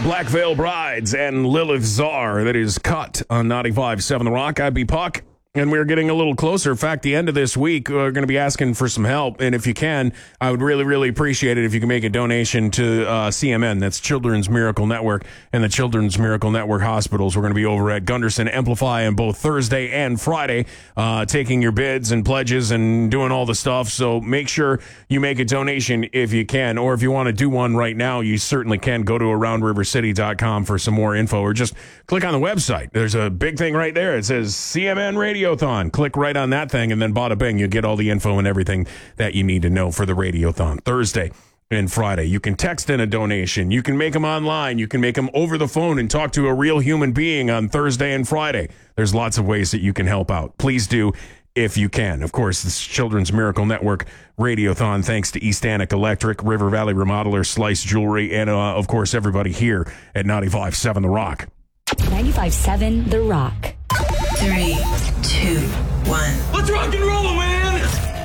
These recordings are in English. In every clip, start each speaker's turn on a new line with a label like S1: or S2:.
S1: Black Veil Brides and Lilith Czar. That is Cut on 95.7 The Rock. I'd be Puck. And we're getting a little closer. In fact, the end of this week, we're going to be asking for some help. And if you can, I would really, really appreciate it if you can make a donation to CMN. That's Children's Miracle Network and the Children's Miracle Network Hospitals. We're going to be over at Gunderson Amplify on both Thursday and Friday, taking your bids and pledges and doing all the stuff. So make sure you make a donation if you can. Or if you want to do one right now, you certainly can. Go to AroundRiverCity.com for some more info. Or just click on the website. There's a big thing right there. It says CMN Radiothon. Click right on that thing, and then bada bing, you'll get all the info and everything that you need to know for the Radiothon Thursday and Friday. You can text in a donation. You can make them online. You can make them over the phone and talk to a real human being on Thursday and Friday. There's lots of ways that you can help out. Please do if you can. Of course, this Children's Miracle Network Radiothon, thanks to East Annick Electric, River Valley Remodeler, Slice Jewelry, and, of course, everybody here at 95.7 The Rock.
S2: 95.7 The Rock.
S3: 3, 2, 1.
S4: Let's rock and roll, man!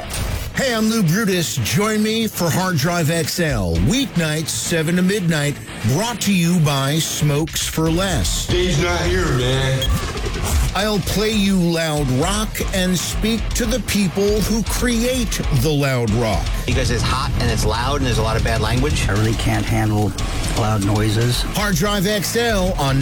S5: Hey, I'm Lou Brutus. Join me for Hard Drive XL. Weeknights, 7 to midnight. Brought to you by Smokes for Less.
S4: Dave's not here, man.
S5: I'll play you loud rock and speak to the people who create the loud rock.
S6: Because it's hot and it's loud and there's a lot of bad language.
S7: I really can't handle loud noises.
S5: Hard Drive XL on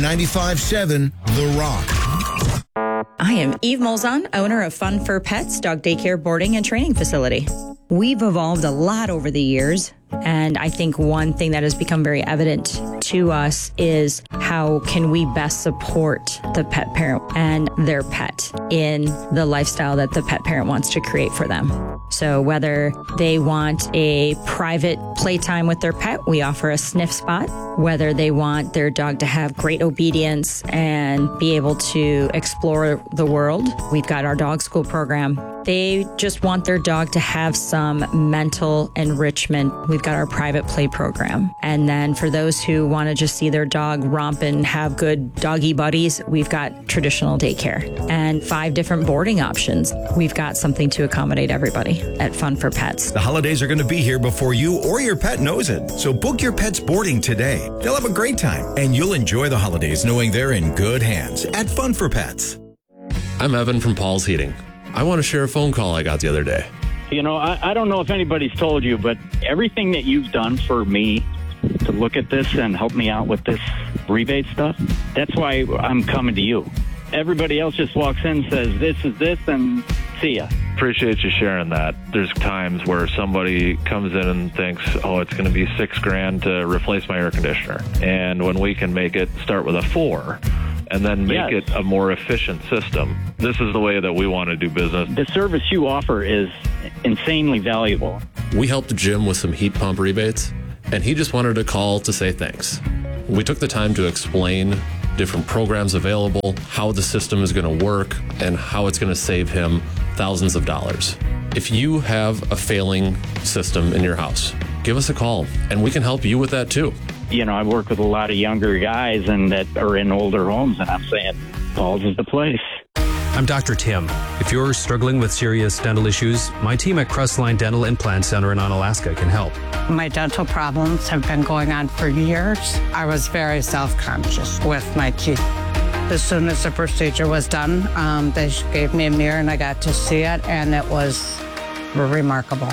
S5: 95.7 The Rock.
S8: I am Eve Molzon, owner of Fun for Pets, dog daycare, boarding, and training facility. We've evolved a lot over the years, and I think one thing that has become very evident to us is how can we best support the pet parent and their pet in the lifestyle that the pet parent wants to create for them. So whether they want a private playtime with their pet, we offer a sniff spot. Whether they want their dog to have great obedience and be able to explore the world, we've got our dog school program. They just want their dog to have some mental enrichment. We've got our private play program. And then for those who want to just see their dog romp and have good doggy buddies, we've got traditional daycare and 5 different boarding options. We've got something to accommodate everybody at Fun for Pets.
S9: The holidays are going to be here before you or your pet knows it. So book your pet's boarding today. They'll have a great time, and you'll enjoy the holidays knowing they're in good hands at Fun for Pets.
S10: I'm Evan from Paul's Heating. I want to share a phone call I got the other day.
S11: You know, I don't know if anybody's told you, but everything that you've done for me to look at this and help me out with this rebate stuff, that's why I'm coming to you. Everybody else just walks in, says, this is this, and see ya.
S12: Appreciate you sharing that. There's times where somebody comes in and thinks, oh, it's going to be $6,000 to replace my air conditioner. And when we can make it start with a 4 and then make it a more efficient system, this is the way that we want to do business.
S11: The service you offer is insanely valuable.
S10: We helped Jim with some heat pump rebates, and he just wanted to call to say thanks. We took the time to explain different programs available, how the system is going to work, and how it's going to save him thousands of dollars. If you have a failing system in your house, give us a call, and we can help you with that too.
S11: You know, I work with a lot of younger guys and that are in older homes, and I'm saying, Paul's is the place.
S13: I'm Dr. Tim. If you're struggling with serious dental issues, my team at Crestline Dental Implant Center in Onalaska can help.
S14: My dental problems have been going on for years. I was very self-conscious with my teeth. As soon as the procedure was done, they gave me a mirror and I got to see it, and it was remarkable.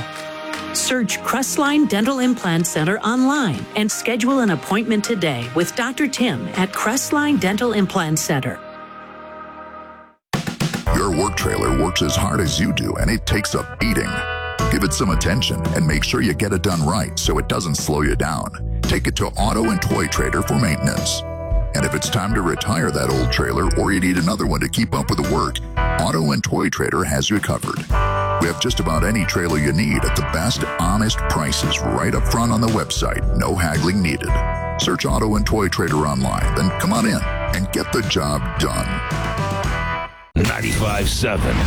S15: Search Crestline Dental Implant Center online and schedule an appointment today with Dr. Tim at Crestline Dental Implant Center.
S16: Your work trailer works as hard as you do, and it takes a beating. Give it some attention and make sure you get it done right so it doesn't slow you down. Take it to Auto and Toy Trader for maintenance. And if it's time to retire that old trailer or you need another one to keep up with the work, Auto and Toy Trader has you covered. We have just about any trailer you need at the best, honest prices right up front on the website. No haggling needed. Search Auto and Toy Trader online, then come on in and get the job done.
S17: 95.7